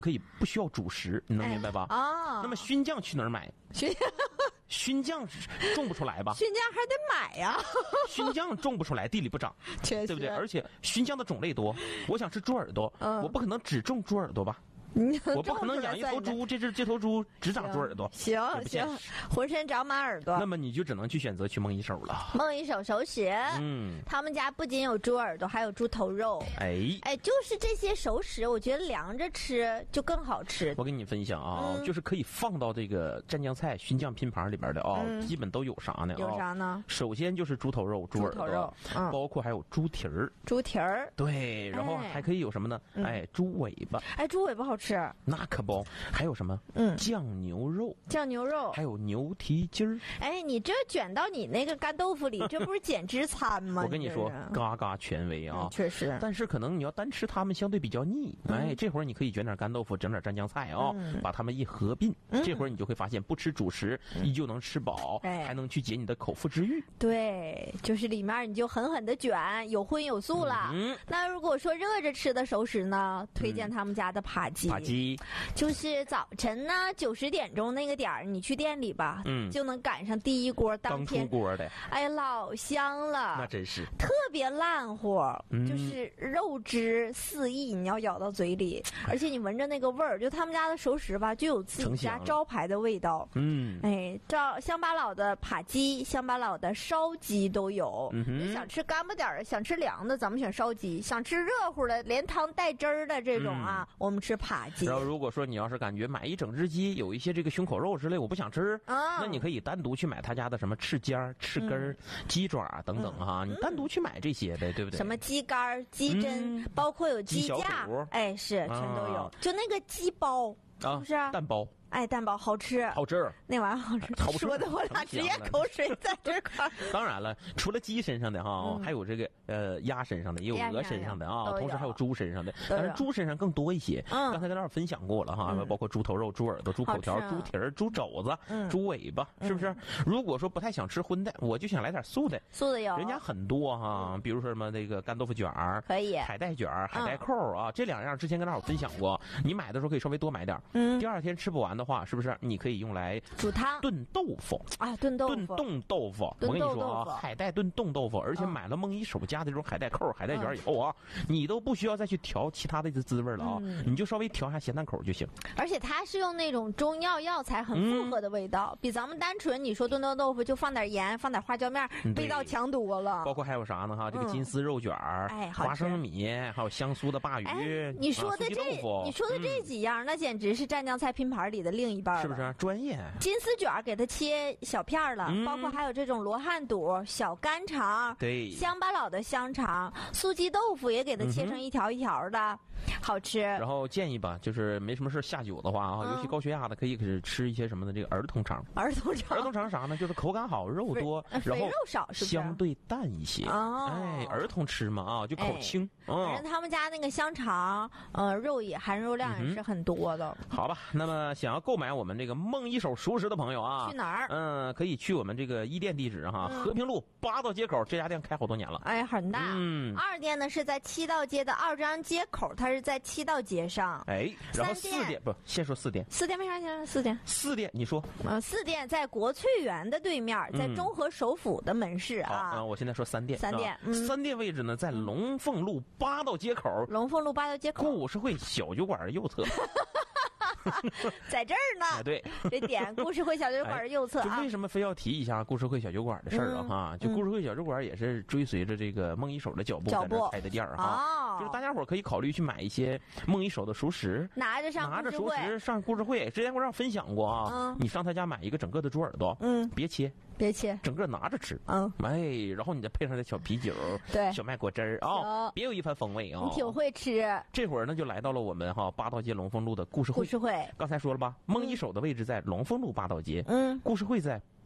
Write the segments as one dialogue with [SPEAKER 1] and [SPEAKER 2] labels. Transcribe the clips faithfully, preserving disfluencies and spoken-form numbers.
[SPEAKER 1] 可以不需要主食，你能明白吧？
[SPEAKER 2] 啊、哦，
[SPEAKER 1] 那么熏酱去哪儿买？
[SPEAKER 2] 熏
[SPEAKER 1] 熏酱种不出来吧？
[SPEAKER 2] 熏酱还得买呀、啊，
[SPEAKER 1] 熏酱种不出来，地里不长，
[SPEAKER 2] 对
[SPEAKER 1] 不对？而且熏酱的种类多，我想吃猪耳朵，嗯、我不可能只种猪耳朵吧？我不可能养一头猪，这只这头猪只长猪耳朵，
[SPEAKER 2] 行行，浑身长满耳朵。
[SPEAKER 1] 那么你就只能去选择去梦一手了。
[SPEAKER 2] 梦一手熟食，嗯，他们家不仅有猪耳朵，还有猪头肉。
[SPEAKER 1] 哎
[SPEAKER 2] 哎，就是这些熟食，我觉得凉着吃就更好吃。
[SPEAKER 1] 我跟你分享啊，嗯、就是可以放到这个蘸酱菜、熏酱拼盘里边的啊、哦嗯，基本都有啥呢？
[SPEAKER 2] 有啥呢？
[SPEAKER 1] 首先就是猪头肉、猪耳朵，
[SPEAKER 2] 肉
[SPEAKER 1] 嗯、包括还有猪蹄儿、
[SPEAKER 2] 猪蹄儿。
[SPEAKER 1] 对，然后还可以有什么呢？哎，哎猪尾巴。
[SPEAKER 2] 哎，猪尾巴好吃。
[SPEAKER 1] 那可。不，还有什么？嗯，酱牛肉，
[SPEAKER 2] 酱牛肉，
[SPEAKER 1] 还有牛蹄筋儿。
[SPEAKER 2] 哎，你这卷到你那个干豆腐里，这不是减脂餐吗？
[SPEAKER 1] 我跟你说，嘎嘎权威啊，
[SPEAKER 2] 确实。
[SPEAKER 1] 但是可能你要单吃它们，相对比较腻。嗯、哎，这会儿你可以卷点干豆腐，整点蘸酱菜啊、嗯，把它们一合并，嗯、这会儿你就会发现，不吃主食，嗯、依旧能吃饱，
[SPEAKER 2] 哎，
[SPEAKER 1] 还能去解你的口腹之欲。
[SPEAKER 2] 对，就是里面你就狠狠的卷，有荤有素了。嗯，那如果说热着吃的熟食呢，推荐他们家的扒鸡。
[SPEAKER 1] 扒鸡。
[SPEAKER 2] 就是早晨呢，九十点钟那个点儿，你去店里吧，嗯，就能赶上第一锅当天
[SPEAKER 1] 刚出锅的，
[SPEAKER 2] 哎呀，老香了，
[SPEAKER 1] 那真是
[SPEAKER 2] 特别烂乎，嗯、就是肉汁四溢，你要咬到嘴里，而且你闻着那个味儿，就他们家的熟食吧，就有自己家招牌的味道，
[SPEAKER 1] 嗯，
[SPEAKER 2] 哎，照乡巴佬的扒鸡、乡巴佬的烧鸡都有，嗯、想吃干巴点的，想吃凉的，咱们选烧鸡；想吃热乎的，连汤带汁儿的这种啊，嗯、我们吃扒鸡。
[SPEAKER 1] 然后如果说你要是感觉买一整只鸡有一些这个胸口肉之类我不想吃、啊、那你可以单独去买他家的什么翅尖、翅根、嗯、鸡爪等等哈、嗯、你单独去买这些呗，对不对？
[SPEAKER 2] 什么鸡肝、鸡胗、嗯、包括有鸡架，哎，是全都有、啊、就那个鸡包是不是、啊、
[SPEAKER 1] 蛋包，
[SPEAKER 2] 哎，蛋包好吃，
[SPEAKER 1] 好吃，
[SPEAKER 2] 那玩意儿好吃，
[SPEAKER 1] 好吃
[SPEAKER 2] 说的我俩直接口水在这块儿。
[SPEAKER 1] 当然了，除了鸡身上的哈、嗯，还有这个呃鸭身上的，也有鹅身上的啊，同时还有猪身上的，但是猪身上更多一些。嗯，刚才跟大家分享过了哈，嗯、包括猪头肉、猪耳朵、猪口条、猪蹄儿、猪肘子、嗯、猪尾巴，是不是、嗯？如果说不太想吃荤的，我就想来点素的。
[SPEAKER 2] 素的有，
[SPEAKER 1] 人家很多哈，比如说什么那个干豆腐卷儿，
[SPEAKER 2] 可以，
[SPEAKER 1] 海带卷儿、海带扣啊，这两样之前跟大伙分享过，你买的时候可以稍微多买点。
[SPEAKER 2] 嗯，
[SPEAKER 1] 第二天吃不完的话，是不是你可以用来
[SPEAKER 2] 煮汤、
[SPEAKER 1] 炖豆腐
[SPEAKER 2] 啊？炖豆腐、
[SPEAKER 1] 炖冻豆腐。我跟你说啊，海带炖冻豆腐，而且买了梦一手家的这种海带扣、海带卷以后啊，嗯、你都不需要再去调其他的滋味了啊、嗯，你就稍微调一下咸淡口就行。
[SPEAKER 2] 而且它是用那种中药药材，很复合的味道，嗯、比咱们单纯你说炖冻豆腐就放点盐、放点花椒面，味道强多了。
[SPEAKER 1] 包括还有啥呢？哈，这个金丝肉卷儿、
[SPEAKER 2] 嗯、哎，
[SPEAKER 1] 花生米，还有香酥的鲅鱼。
[SPEAKER 2] 哎、你说的这、啊，你说的这几样，嗯、那简直是蘸酱菜拼盘里的另一半了，
[SPEAKER 1] 是不是？专业。
[SPEAKER 2] 金丝卷给它切小片了、嗯，包括还有这种罗汉肚、小干肠，
[SPEAKER 1] 对，
[SPEAKER 2] 乡巴佬的香肠、素鸡豆腐也给它切成一条一条的，嗯、好吃。
[SPEAKER 1] 然后建议吧，就是没什么事下酒的话啊、嗯，尤其高血压的，可以吃一些什么的这个儿童肠。
[SPEAKER 2] 儿童肠，
[SPEAKER 1] 儿童肠啥呢？就是口感好，肉多，然后
[SPEAKER 2] 肉少，是不是
[SPEAKER 1] 相对淡一些？
[SPEAKER 2] 哦，
[SPEAKER 1] 哎，儿童吃嘛啊，就口轻。
[SPEAKER 2] 反正、哎嗯、他们家那个香肠，呃，肉也含肉量也是很多的。
[SPEAKER 1] 嗯、好吧，那么想要购买我们这个梦一手熟食的朋友啊，
[SPEAKER 2] 去哪儿？
[SPEAKER 1] 嗯，可以去我们这个一店地址哈，嗯、和平路八道街口，这家店开好多年了，
[SPEAKER 2] 哎，很大。
[SPEAKER 1] 嗯，
[SPEAKER 2] 二店呢是在七道街的二张街口，它是在七道街上。
[SPEAKER 1] 哎，然后四店不，先说四店。
[SPEAKER 2] 四店为啥先说四店？
[SPEAKER 1] 四店你说？
[SPEAKER 2] 呃，四店在国粹园的对面，在中和首府的门市啊。
[SPEAKER 1] 啊、嗯，我现在说三店。
[SPEAKER 2] 三店，
[SPEAKER 1] 嗯、三店位置呢在龙凤路八道街口。
[SPEAKER 2] 龙凤路八道街口。
[SPEAKER 1] 故事会小酒馆右侧。
[SPEAKER 2] 在这儿呢、
[SPEAKER 1] 哎，对，
[SPEAKER 2] 这点故事会小酒馆右侧啊、
[SPEAKER 1] 哎。就为什么非要提一下故事会小酒馆的事儿啊？哈、嗯，就故事会小酒馆也是追随着这个梦一手的脚步在这开的店儿哈。就是大家伙可以考虑去买一些梦一手的熟食，
[SPEAKER 2] 拿着上
[SPEAKER 1] 拿着熟食上故事会。之前我让分享过啊，嗯、你上他家买一个整个的猪耳朵，嗯，别切。
[SPEAKER 2] 别切，
[SPEAKER 1] 整个拿着吃，
[SPEAKER 2] 嗯，
[SPEAKER 1] 哎，然后你再配上这小啤酒，
[SPEAKER 2] 对，
[SPEAKER 1] 小麦果汁儿啊、哦，别有一番风味啊、哦！
[SPEAKER 2] 你挺会吃。
[SPEAKER 1] 这会儿呢，就来到了我们哈八道街龙凤路的故事会。
[SPEAKER 2] 故事会，
[SPEAKER 1] 刚才说了吧，梦一手的位置在龙凤路八道街，
[SPEAKER 2] 嗯，
[SPEAKER 1] 故事会在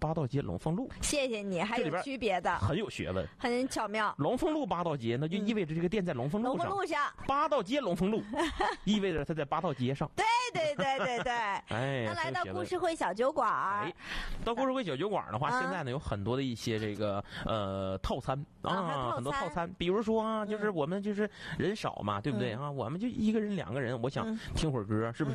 [SPEAKER 1] 八道街龙凤路。
[SPEAKER 2] 谢谢你，还有区别的，
[SPEAKER 1] 很有学问，
[SPEAKER 2] 很巧妙。
[SPEAKER 1] 龙凤路八道街，那就意味着这个店在龙凤路上。
[SPEAKER 2] 龙凤路上，
[SPEAKER 1] 八道街龙凤路，意味着它在八道街上。
[SPEAKER 2] 对对对对对。
[SPEAKER 1] 哎，
[SPEAKER 2] 那来到故事会小酒馆，
[SPEAKER 1] 哎，到故事会小酒馆的话，
[SPEAKER 2] 啊、
[SPEAKER 1] 现在呢有很多的一些这个呃套餐啊，
[SPEAKER 2] 啊
[SPEAKER 1] 很多套餐，比如说啊，就是我们就是人少嘛，嗯、对不对啊？我们就一个人两个人，我想听会儿歌，是不是？